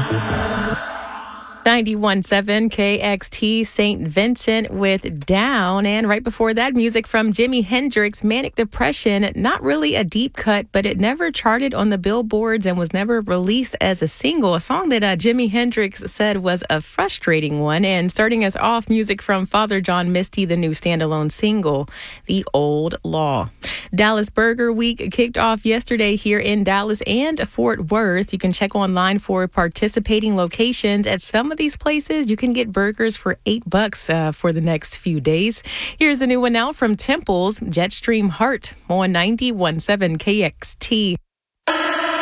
91.7 KXT St. Vincent with Down. And right before that, music from Jimi Hendrix, Manic Depression. Not really a deep cut, but it never charted on the billboards and was never released as a single. A song that Jimi Hendrix said was a frustrating one. And starting us off, music from Father John Misty, the new standalone single, The Old Law. Dallas Burger Week kicked off yesterday here in Dallas and Fort Worth. You can check online for participating locations. At some of these places, you can get burgers for $8 for the next few days. Here's a new one now from Temple's Jetstream Heart on 91.7 KXT.